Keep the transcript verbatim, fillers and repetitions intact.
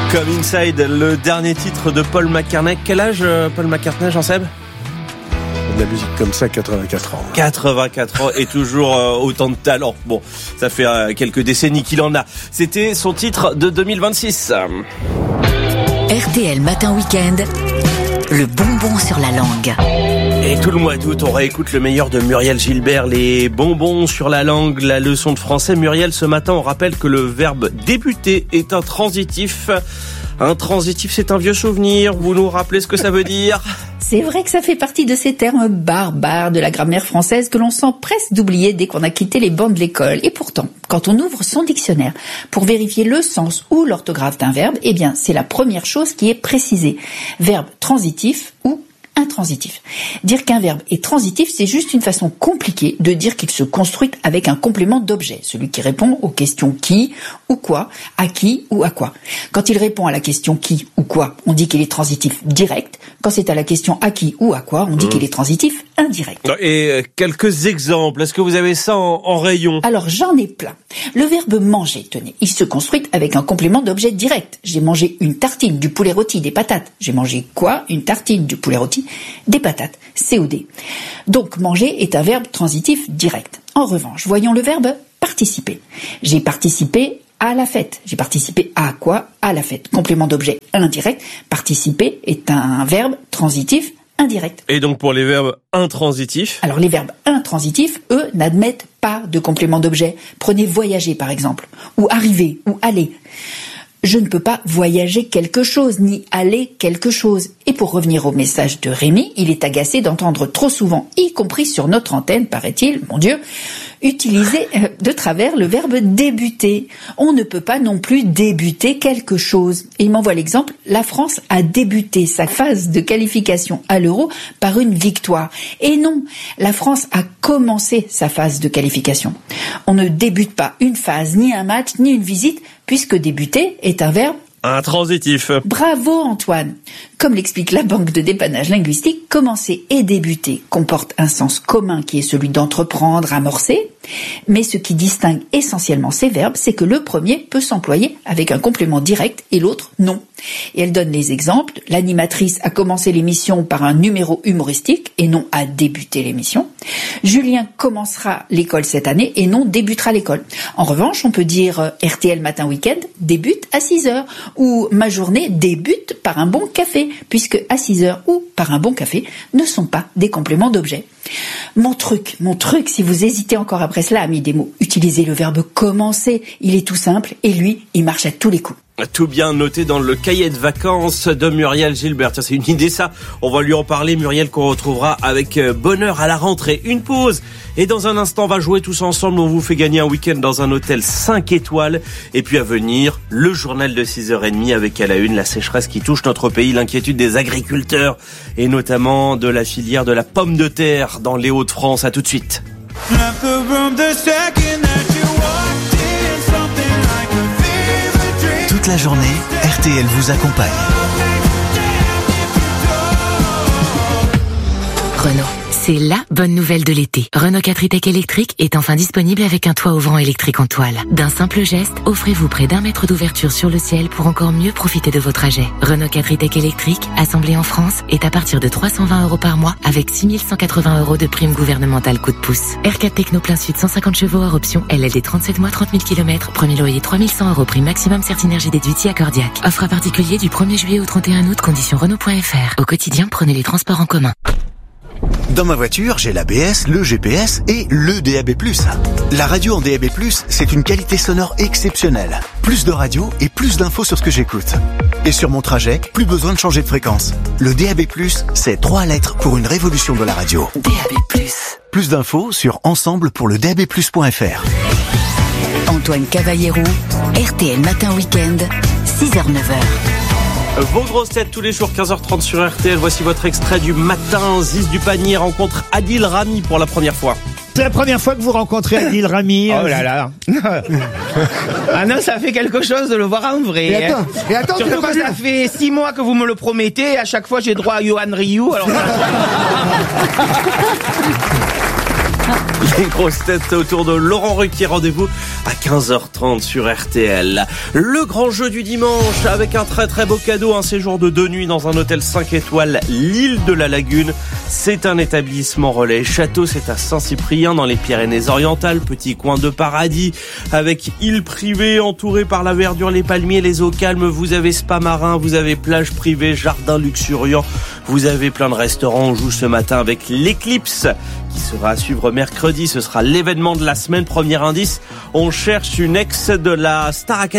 Comme Inside, le dernier titre de Paul McCartney. Quel âge Paul McCartney, Jean-Seb ? De la musique comme ça, quatre-vingt-quatre ans. quatre-vingt-quatre ans et toujours euh, autant de talent. Bon, ça fait euh, quelques décennies qu'il en a. C'était son titre de deux mille vingt-six. R T L Matin Week-end, le bonbon sur la langue. Et tout le mois d'août, on réécoute le meilleur de Muriel Gilbert, les bonbons sur la langue, la leçon de français. Muriel, ce matin, on rappelle que le verbe débuter est un transitif. Un transitif, c'est un vieux souvenir. Vous nous rappelez ce que ça veut dire ? C'est vrai que ça fait partie de ces termes barbares de la grammaire française que l'on s'empresse d'oublier dès qu'on a quitté les bancs de l'école. Et pourtant, quand on ouvre son dictionnaire pour vérifier le sens ou l'orthographe d'un verbe, eh bien, c'est la première chose qui est précisée. Verbe transitif ou intransitif. Dire qu'un verbe est transitif, c'est juste une façon compliquée de dire qu'il se construit avec un complément d'objet, celui qui répond aux questions qui ou quoi, à qui ou à quoi. Quand il répond à la question qui ou quoi, on dit qu'il est transitif direct. Quand c'est à la question à qui ou à quoi, on dit mmh. qu'il est transitif indirect. Et quelques exemples, est-ce que vous avez ça en, en rayon ? Alors j'en ai plein. Le verbe manger, tenez, il se construit avec un complément d'objet direct. J'ai mangé une tartine, du poulet rôti, des patates. J'ai mangé quoi ? Une tartine, du poulet rôti, des patates. C O D. Donc manger est un verbe transitif direct. En revanche, voyons le verbe participer. J'ai participé à la fête. J'ai participé à quoi ? À la fête. Complément d'objet indirect. Participer est un verbe transitif indirect. Et donc pour les verbes intransitifs ? Alors les verbes intransitifs, eux, n'admettent pas de complément d'objet. Prenez voyager par exemple, ou arriver, ou aller. Je ne peux pas voyager quelque chose, ni aller quelque chose. Et pour revenir au message de Rémi, il est agacé d'entendre trop souvent, y compris sur notre antenne, paraît-il, mon Dieu, utiliser de travers le verbe débuter. On ne peut pas non plus débuter quelque chose. Et il m'envoie l'exemple, la France a débuté sa phase de qualification à l'euro par une victoire. Et non, la France a commencé sa phase de qualification. On ne débute pas une phase, ni un match, ni une visite, puisque débuter est un verbe intransitif. Bravo Antoine. Comme l'explique la Banque de dépannage linguistique, commencer et débuter comportent un sens commun qui est celui d'entreprendre, amorcer. Mais ce qui distingue essentiellement ces verbes, c'est que le premier peut s'employer avec un complément direct et l'autre non. Et elle donne les exemples. L'animatrice a commencé l'émission par un numéro humoristique et non a débuté l'émission. Julien commencera l'école cette année et non débutera l'école. En revanche, on peut dire R T L Matin Week-end débute à six heures ou ma journée débute par un bon café, puisque à six heures ou par un bon café ne sont pas des compléments d'objet. Mon truc, mon truc, si vous hésitez encore après cela, amis des mots, utilisez le verbe commencer. Il est tout simple et lui, il marche à tous les coups. Tout bien noté dans le cahier de vacances de Muriel Gilbert. Tiens, c'est une idée ça. On va lui en parler, Muriel, qu'on retrouvera avec bonheur à la rentrée. Une pause. Et dans un instant, on va jouer tous ensemble. On vous fait gagner un week-end dans un hôtel cinq étoiles. Et puis à venir, le journal de six heures trente avec à la une la sécheresse qui touche notre pays, l'inquiétude des agriculteurs et notamment de la filière de la pomme de terre dans les Hauts-de-France. À tout de suite. Toute la journée, R T L vous accompagne. Renault, c'est la bonne nouvelle de l'été. Renault quatre e-Tech électrique est enfin disponible avec un toit ouvrant électrique en toile. D'un simple geste, offrez-vous près d'un mètre d'ouverture sur le ciel pour encore mieux profiter de vos trajets. Renault quatre e-Tech électrique, assemblé en France, est à partir de trois cent vingt euros par mois avec six mille cent quatre-vingts euros de prime gouvernementale coup de pouce. R quatre Techno plein sud cent cinquante chevaux hors option, L L D trente-sept mois trente mille kilomètres, premier loyer trois mille cent euros prime maximum Certinergie déduite si accordiaque. Offre à particulier du premier juillet au trente et un août, conditions Renault point F R. Au quotidien, prenez les transports en commun. Dans ma voiture, j'ai l'A B S, le G P S et le D A B plus. La radio en D A B plus, c'est une qualité sonore exceptionnelle. Plus de radio et plus d'infos sur ce que j'écoute. Et sur mon trajet, plus besoin de changer de fréquence. Le D A B plus, c'est trois lettres pour une révolution de la radio. D A B plus. Plus d'infos sur ensemble pour le D A B plus point F R. Antoine Cavallero, R T L Matin Week-end, six heures neuf heures. Vos grosses têtes tous les jours, quinze heures trente sur R T L. Voici votre extrait du matin. Ziz du panier rencontre Adil Rami pour la première fois. C'est la première fois que vous rencontrez Adil Rami. Oh là là. Ah non, ça fait quelque chose de le voir en vrai. Et attends, et attends, surtout que ça fait six mois que vous me le promettez. Et à chaque fois, j'ai droit à Johan Ryu. Alors... Les grosses têtes autour de Laurent Ruquier. Rendez-vous à quinze heures trente sur R T L. Le grand jeu du dimanche avec un très très beau cadeau, un séjour de deux nuits dans un hôtel cinq étoiles, l'île de la Lagune. C'est un établissement relais château, c'est à Saint-Cyprien dans les Pyrénées-Orientales, petit coin de paradis avec île privée entourée par la verdure, les palmiers, les eaux calmes. Vous avez spa marin, vous avez plage privée, jardin luxuriant, vous avez plein de restaurants. On joue ce matin avec l'Éclipse qui sera à suivre mercredi. Ce sera l'événement de la semaine. Premier indice, on cherche une ex de la Star Academy.